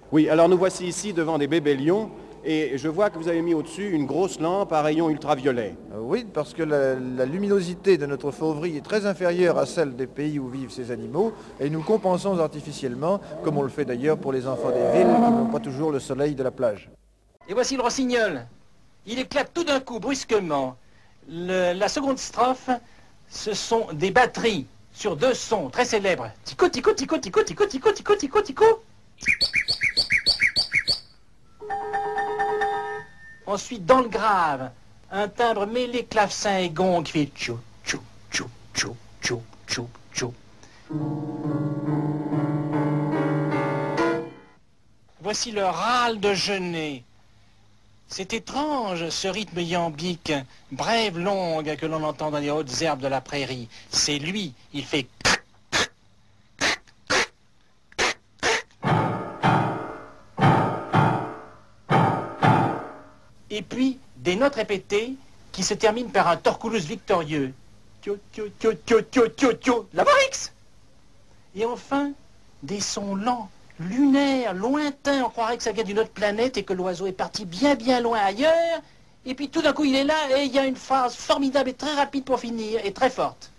Oui, alors nous voici ici devant des bébés lions et je vois que vous avez mis au-dessus une grosse lampe à rayons ultraviolets. Oui, parce que la luminosité de notre fauverie est très inférieure à celle des pays où vivent ces animaux, et nous compensons artificiellement, comme on le fait d'ailleurs pour les enfants des villes qui n'ont pas toujours le soleil de la plage. Et voici le rossignol. Il éclate tout d'un coup, brusquement. La seconde strophe, ce sont des batteries sur deux sons très célèbres. Tico, tico, tico, tico, tico, tico, tico, tico, tico. Ensuite, dans le grave, un timbre mêlé clavecin et gong qui fait tchou, tchou, tchou, tchou, tchou, tchou, tchou. Voici le râle de genêt. C'est étrange, ce rythme iambique, brève, longue, que l'on entend dans les hautes herbes de la prairie. C'est lui, il fait... Et puis, des notes répétées qui se terminent par un torculus victorieux. Tio, tio, tio, tio, tio, tio, tio, la Borix. Et enfin, des sons lents, lunaires, lointains. On croirait que ça vient d'une autre planète et que l'oiseau est parti bien bien loin ailleurs. Et puis tout d'un coup, il est là et il y a une phrase formidable et très rapide pour finir et très forte.